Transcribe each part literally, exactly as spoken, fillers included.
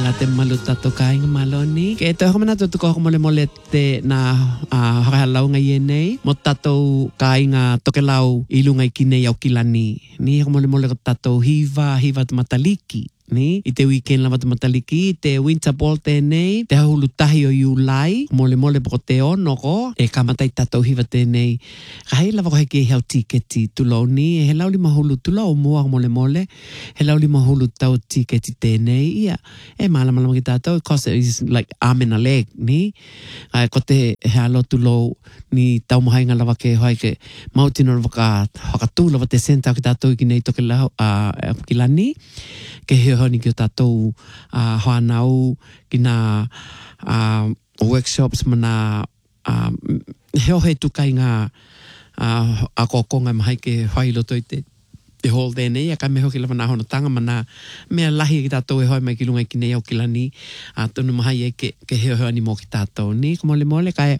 nga te malu tato kainga maloni. Ke to hamana to ko mole mole te na hakalau nga yenei mo tato kainga tokelau ilunga ikine au kilani. Ni mole mole tato hiva hiva mataliki. Ni, i te weekend lava mataliki, te winter ball tēnei, te hahulu tahi o Iulai, mole mole poko te ono ko, e kamatai tatou hiva tēnei. Kahei lava ko heke hau tiketi tulau ni, he lauli mahulu tulau mua mole mole, he lauli mahulu tau tiketi tēnei, ia, e mala mala ki tatou, cause it is like arm and a leg, ni. Ai, ko te he alo tulau ni tau mahainga lava ke hoai ke mautino lava ka hakatū lava te senta ki tatou ki nei toke lau, uh, ki lani, ke he honi ki o tātou uh, hoanau ki nā uh, workshops mana uh, heo he tukai ngā uh, a kokonga mahai ke hoi loto i te te hall tēnei, a ka meho ki lawa nā hono tanga mana mea lahi ki tātou e hoi mai ki lunga ki nei au ki lani a uh, tonu mahai e ke, ke heo heo ni mō ki tātou ni, ko mole mole kai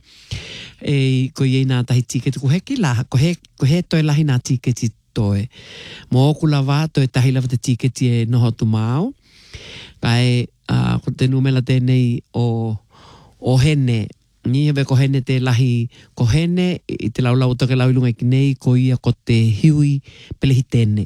e ko iei nā tahi tiketi ko he ki la, ko he, ko he toi lahi nā tiketi toe. Mo oku lawa, toi tahi lawa te tiketi e noho tu māo. Kai, uh, ko te numela tēnei o, o hene. Ni hewe ko hene te lahi ko hene, i te laulau toke lau ilunga ki nei, ko ia ko te hiui pelehi tēne.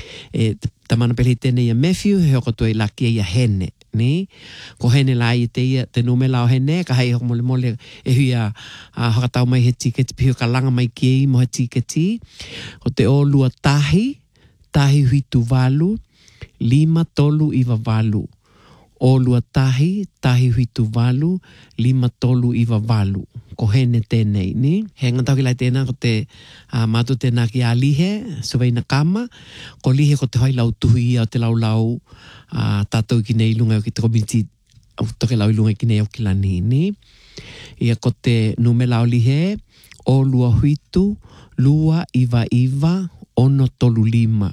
E, tamana pelehi tēne ia Matthew, he oko toi laki ia hene. Ni, ko hene la i te ia, te numela o hene, ka hei hoko mole mole e hui a uh, hakatau mai he tiketi, piho ka langa mai ki ei mo he tiketi, ko te o lua tahi, tahi huitu walu, lima tolu iwa walu. O lua tahi, tahi huitu walu, lima tolu iwa walu. Ko hene tēnei, ni? He ngatau ki lai tēnā, ko te uh, mātu tēnā ki a lihe, suwaina kama, ko lihe ko te hoi lau tuhi ia o te lau lau uh, tātou ki nei lunga o ki te komiti, au toke lau lunga ki nei o ki lani, ni? Ia ko te numela o lihe, o lua huitu, lua iwa iwa, ono tolu lima.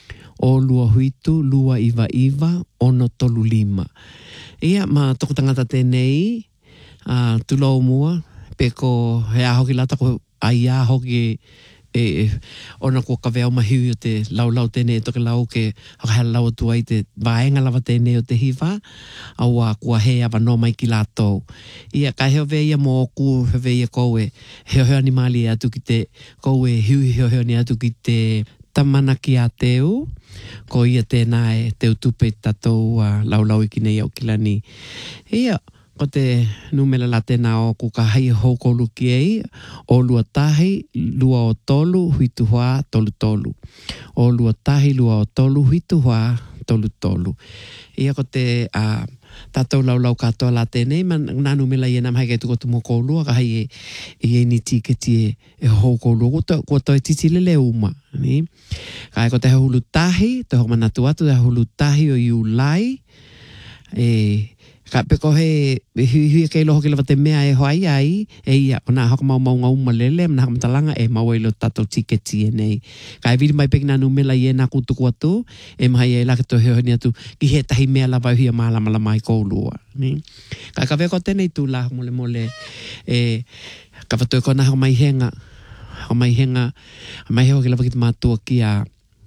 O lua huitu, lua iwa iwa, ono tolu lima. Ia, ma toko tangata tēnei, uh, tulau mua, pe ko he aho ki lata ko ai aho ki e, e ona ko ka veo mahiu o te lau lau tēnei toke lau ke hakahala lau atua i te vaenga lava tēnei o te hiva, au a kua he awa no mai ki lātou. Ia, kai heo veia mō ku he veia koue, heo heo ni mali e atu ki te, koue hiu heo heo ni atu ki te tamana ki a teu, ko ia tēnā e teu tupe tatou uh, lau lau i ki nei au ki lani. Ia, ko te numela la tēnā o kuka hai hoko luki ei, o lua tahi, lua o tolu, huitu hoa, tolu tolu. O lua tahi, lua o tolu, huitu hoa, tolu tolu. Ia ko te uh, tātou lau lau katoa la tēnei, man nā numela i e nam hai kei tuko tumo koulua, ka hai e, e ni tiketi e, e hoko lua, ko toi titi lele uma, ni? Ka hai ko te hulu tahi, te hoko manatu atu, te hulu tahi o Iulai, e... Ka peko he hui hui kei loho ki lawa te mea e hoai ai, e ia, o nā haka mau mau ngau malele, mna haka matalanga e mau e lo tatou tiketi e nei. Ka e viri mai peki nā numela i e nā kutuku atu, e mahai e lake to heo ni atu, ki he tahi mea lawa hui a maalama la mai koulua. Ni? Ka ka veko tēnei tū la mole mole, e, ka watu e kona haka mai henga, haka mai henga, mai heo ki lawa ki te mātua ki a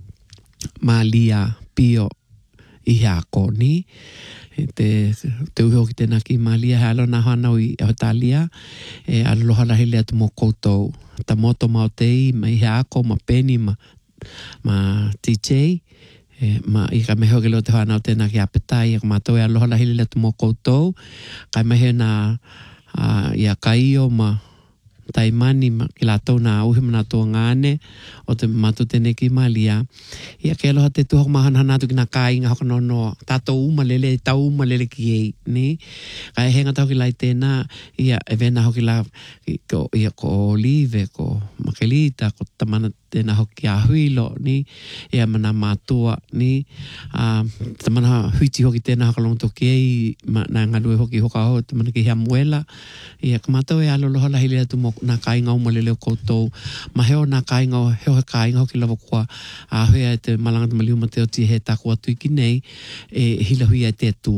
Malia Pio i hako, ni? Te, te uho ki tēnā ki Malia, he alo nā hanau i Ahotalia, e aloha la hele atu mō koutou. Ta moto mao tei, ma i he ako, ma Penny, ma, ma T J, e, ma i ka meho ke leo te hanau tēnā ki Apetai, e ka mātou e aloha la hele atu mō koutou, kai mehe nā uh, i a Kaio, ma Taimani, ma ki lātou nā uhi mana tō ngāne, o te matu tēne ki Malia. Ia ke aloha te tuhok mahanahana atu ki nā kāinga hoka nono, tātou umalele, tau umalele ki ei, ni? Kai henga tau ki lai tēnā, ia e vena hoki la, ko, ia ko Olive, ko Makelita, ko tamana tēnā hoki a huilo, ni? Ia mana mātua, ni? Uh, tamana huiti hoki tēnā hoka longo toki ei, ma, nā ngalue hoki hoka ho, tamana ki hea muela. Ia ka mātou e aloloha la hili atu mo nā kāinga umalele o koutou, ma heo nā kāinga, heo he kāinga hoki lawa kua a hea e te malanga te maliuma te oti he tāku atu i ki nei, e hila hui e te atua.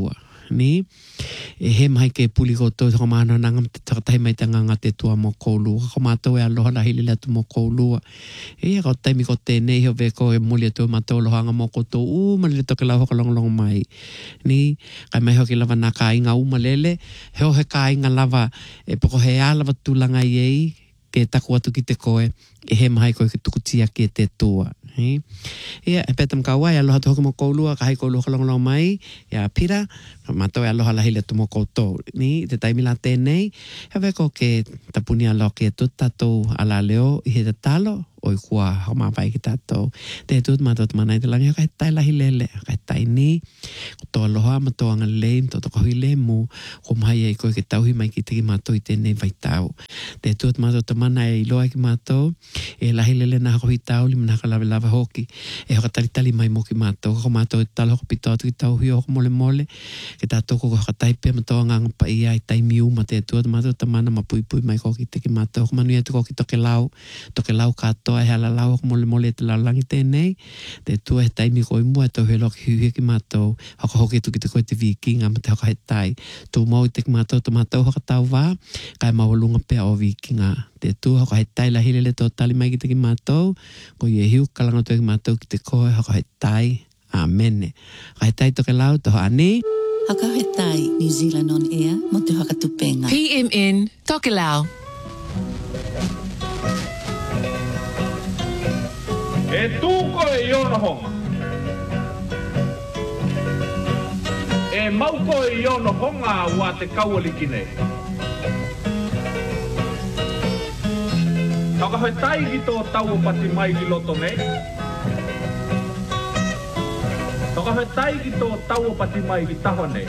ni. E he mai ke puli koto ko mana nanga te takatai mai te nganga te tua mo koulua. Ko mātou e aloha la hili latu mo koulua. E ia ko taimi ko tēnei ho veko e muli atu mātou lohanga mo koto uma lele toke lau hoka longolongo mai. Ni, kai mai hoki lava nā ka inga uma lele, heo he ka inga lava e poko he a lava tūlanga i ei, ke taku atu ki te koe, e he mai koe ke tukutia ki te tua. Ia, e petam ka wai, aloha tu hoki mo koulua, ka hai koulua kalongolong mai, ia pira, mātou e aloha la hile tu mo koutou. Ni, te taimi la tēnei, he veko ke tapuni aloha ke tu tatou ala leo, i he te talo, oi kua hau mawai ki tātou. Te tūt mātou te manai te langi, haka he tai lahi lele, haka he tai ni, ko tō aloha ma tō anga leim, tō toko hui le mu, ko mai e koe ke tauhi mai ki teki mātou i tēnei vai tau. Te tūt mātou te manai e iloa ki mātou, e lahi lele na hako hui tau, li mana haka lawe lawe hoki, e haka tali tali mai mo ki mātou, ko mātou e talo hoko pito atu ki tau hui hoko mole mole, ke tātou ko haka taipe ma tō anga pa ia i tai miu ma te tūt mātou te mana ma pui pui mai ko ki teki mātou, ko manu e tu ko ki toke lau, toke lau kātou, e hala lau ako mole mole te lalangi tēnei, te tua he taimi ko i mua e tau he loki hui ki mātou, hako hoki tu ki te koe te vikinga, ma te haka he tai, tu mau i te ki mātou, tu mātou haka tau wā, kai mawalunga pia o vikinga, te tua haka he tai la hilele tō tali mai ki te ki mātou, ko i e hiu kalanga tu e ki mātou ki te koe, haka he tai, amene. Haka he tai toke lau, toha ani. Haka he tai, New Zealand on air, mo te haka tupenga. P M N, Tokelau. E tūko e iona honga. E mauko e iona honga wa te kaualiki nei. Taka hoi tai ki tō tau pati mai ki loto nei. Taka hoi tai ki tō tau pati mai ki taho nei.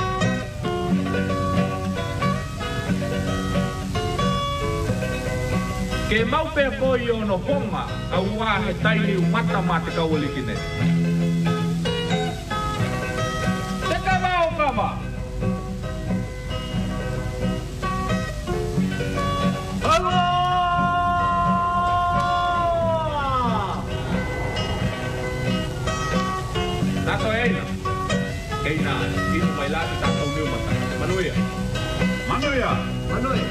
Ke maupe ko i ono honga, a ua he taini umata ma te kaualiki nei. Te kawa o kawa! Aloha! Tato e aina. Keina, inu mai lati tātou miu mata. Manuia. Manuia! Manuia!